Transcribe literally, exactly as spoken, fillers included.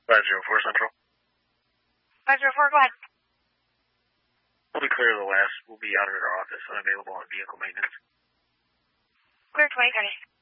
five zero four Central. five zero four, go ahead. We'll be clear of the last. We'll be out at our office, unavailable on vehicle maintenance. Clear twenty thirty.